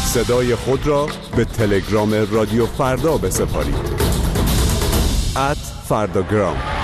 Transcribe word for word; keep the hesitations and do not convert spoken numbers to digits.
صدای خود را به تلگرام رادیو فردا بسپارید. ات فرداگرام.